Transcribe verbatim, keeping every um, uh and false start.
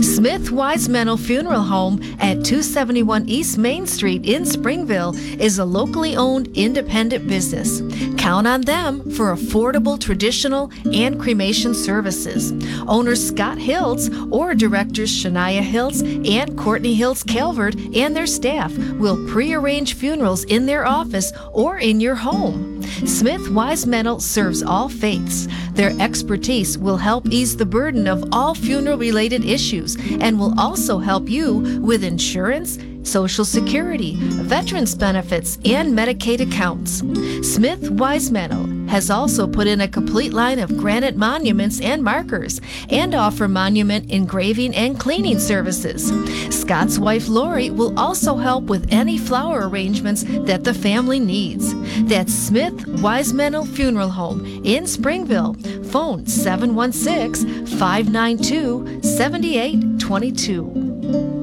Smith Wisemental Funeral Home at two seventy-one East Main Street in Springville is a locally owned independent business. Count on them for affordable traditional and cremation services. Owners Scott Hiltz or directors Shania Hiltz and Courtney Hiltz Calvert and their staff will pre-arrange funerals in their office or in your home. Smith Wisemental serves all faiths. Their expertise will help ease the burden of all funeral-related issues and will also help you with insurance, Social Security, veterans benefits, and Medicaid accounts. Smith Wisemental has also put in a complete line of granite monuments and markers and offer monument engraving and cleaning services. Scott's wife Lori will also help with any flower arrangements that the family needs. That's Smith Wisemental Funeral Home in Springville. Phone seven one six, five nine two, seven eight two two.